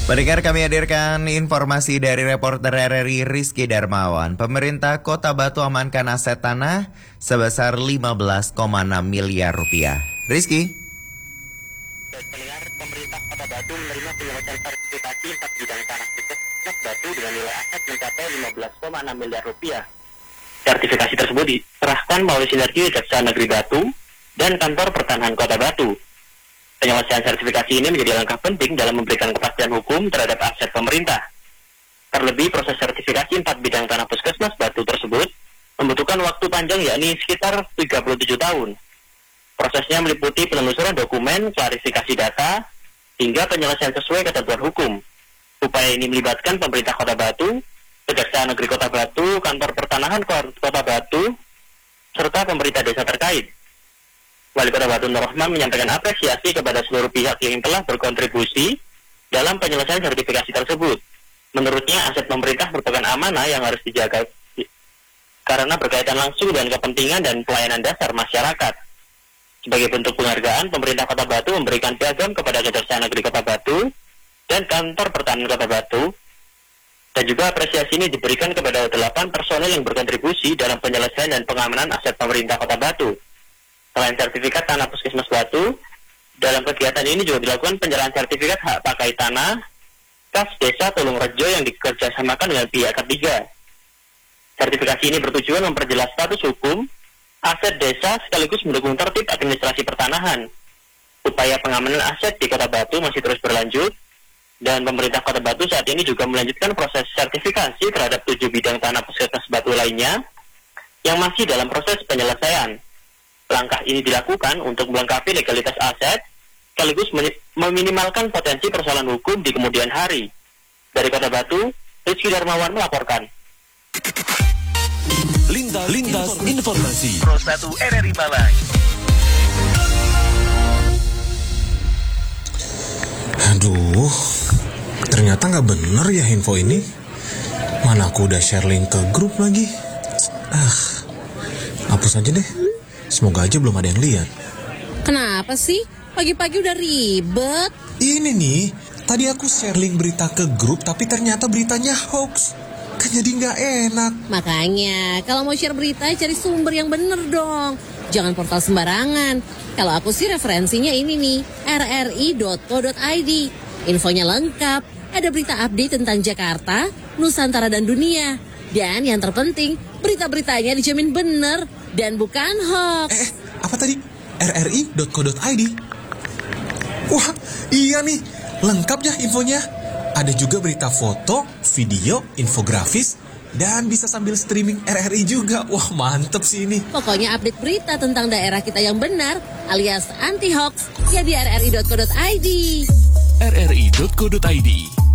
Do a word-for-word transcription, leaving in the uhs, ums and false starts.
Pendengar, kami hadirkan informasi dari reporter R R I Rizky Darmawan. Pemerintah Kota Batu amankan aset tanah sebesar lima belas koma enam miliar rupiah. Rizky. Pendengar, pemerintah Kota Batu menerima penyelesaian sertifikasi empat bidang tanah Puskesmas Batu dengan nilai aset mencapai lima belas koma enam miliar rupiah. Sertifikasi tersebut diserahkan melalui sinergi Kejaksaan Negeri Batu dan Kantor Pertanahan Kota Batu. Penyelesaian sertifikasi ini menjadi langkah penting dalam memberikan kepastian hukum terhadap aset pemerintah. Terlebih, proses sertifikasi empat bidang tanah Puskesmas Batu tersebut membutuhkan waktu panjang, yakni sekitar tiga puluh tujuh tahun. Prosesnya meliputi penelusuran dokumen, klarifikasi data, hingga penyelesaian sesuai ketentuan hukum. Upaya ini melibatkan pemerintah Kota Batu, Kejaksaan Negeri Kota Batu, Kantor Pertanahan Kota Batu, serta pemerintah desa terkait. Wali Kota Batu Nur Rahman menyampaikan apresiasi kepada seluruh pihak yang telah berkontribusi dalam penyelesaian sertifikasi tersebut. Menurutnya, aset pemerintah merupakan amanah yang harus dijaga karena berkaitan langsung dengan kepentingan dan pelayanan dasar masyarakat. Sebagai bentuk penghargaan, pemerintah Kota Batu memberikan piagam kepada Kejaksaan Negeri Kota Batu dan Kantor Pertanahan Kota Batu, dan juga apresiasi ini diberikan kepada delapan personel yang berkontribusi dalam penyelesaian dan pengamanan aset pemerintah Kota Batu. Selain sertifikat tanah Puskesmas Batu, dalam kegiatan ini juga dilakukan penyerahan sertifikat hak pakai tanah kas Desa Tulungrejo yang dikerjasamakan dengan pihak ketiga. Sertifikasi ini bertujuan memperjelas status hukum aset desa sekaligus mendukung tertib administrasi pertanahan. Upaya pengamanan aset di Kota Batu masih terus berlanjut, dan pemerintah Kota Batu saat ini juga melanjutkan proses sertifikasi terhadap tujuh bidang tanah Puskesmas Batu lainnya yang masih dalam proses penyelesaian. Langkah ini dilakukan untuk melengkapi legalitas aset, sekaligus meminimalkan potensi persoalan hukum di kemudian hari. Dari Kota Batu, Rizky Darmawan melaporkan. Lintas, Lintas Informasi Pro satu R R I Malang. Aduh, ternyata nggak bener ya info ini. Mana aku udah share link ke grup lagi. Ah, hapus aja deh. Semoga aja belum ada yang lihat. Kenapa sih? Pagi-pagi udah ribet. Ini nih, tadi aku share link berita ke grup, tapi ternyata beritanya hoax. Kan jadi nggak enak. Makanya, kalau mau share berita, cari sumber yang bener dong. Jangan portal sembarangan. Kalau aku sih referensinya ini nih, r r i dot co dot i d. Infonya lengkap, ada berita update tentang Jakarta, Nusantara, dan dunia. Dan yang terpenting, berita-beritanya dijamin bener dan bukan hoax. Eh, apa tadi? r r i dot co dot i d. Wah, iya nih, lengkap ya infonya. Ada juga berita foto, video, infografis, dan bisa sambil streaming R R I juga. Wah, mantep sih ini. Pokoknya update berita tentang daerah kita yang benar, alias anti-hoax, ya di r r i dot co dot i d. r r i dot co dot i d